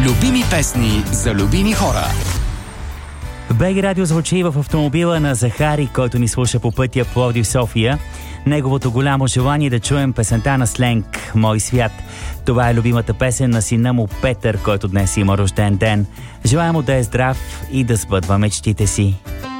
Любими песни за любими хора. БГ Радио звучи в автомобила на Захари, който ни слуша по пътя Пловдив-София. Неговото голямо желание да чуем песента на Сленг «Мой свят». Това е любимата песен на сина му Петър, който днес има рожден ден. Желаем му да е здрав и да сбъдва мечтите си.